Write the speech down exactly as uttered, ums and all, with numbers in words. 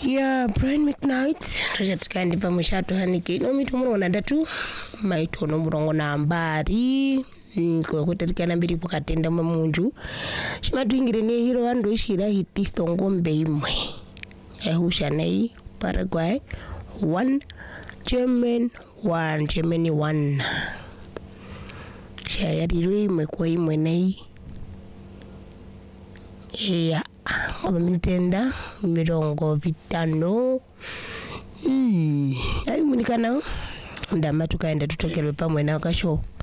Yeah, Brian McKnight Roger tukandi pamushato haniki no mitu murongo ndatu maito no murongo nambari kwa kutatikana mbiri pokatenda mamunju shimatwingire ne hero ando ishira hiti thongombe imwe ehusha nei Paraguay one German one Germany one shayari imwe kwa imwe nei ya Mitenda mirongo vitano mm ai munikana ndama tukaenda tutokerwe pamwe na kasho